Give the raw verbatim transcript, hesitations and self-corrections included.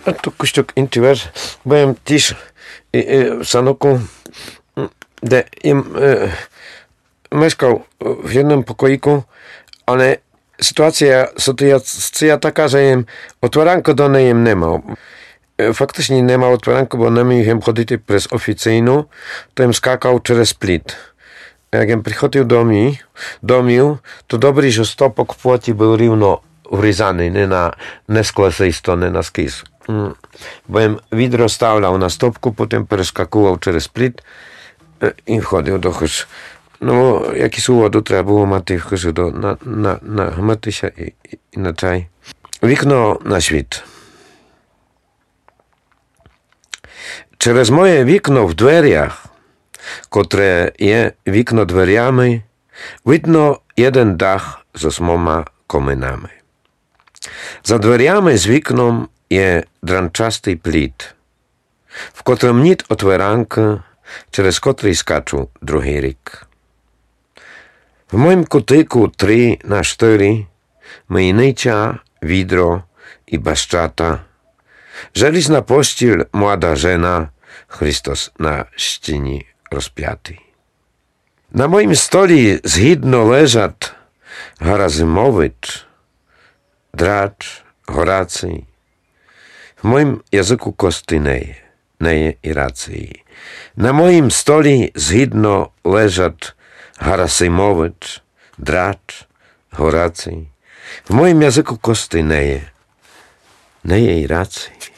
A to kuśtok intiwer, byłem też w Sanoku, gdzie im mieszkał w jednym pokoiku, ale sytuacja, sytuacja taka, że im otwaranko do niej nie ma. Faktycznie nie ma otwaranko, bo nie miałem chodzić przez oficyjną, to im skakał przez plit. Jak im przychodził do mnie, do mnie, to dobry, że stopok płoci był równo wryzany, nie na nie z klasej strony, na skis. Mm. Bo im widro stawlał na stopku, potem przeskakuwał przez plit i wchodził do chyż. No, jakiś uwodu trzeba było mati w chyżu do, na, na, na hmety się i, i, i na czaj. Wikno na świt. Через moje wikno w dweriach, które je wikno dweriami, widno jeden dach z osmoma komynami. Za dweriami z wiknom je dranczasty plit, w którym nit otweranka, через котрий skaczą drugi rik. W moim kutyku trzy na cztery myjnycia, widro i baszczata. Żelizna pościel, młoda żena, Chrystus na ścini rozpiaty. Na moim stoli zhidno leżat Harazymowicz, Dracz, Horacy. W moim języku kosty neje, neje i racji. Na moim stoli zhidno leżat Harazymowicz, Dracz, Horacy. W moim języku kosty neje, neje i racji.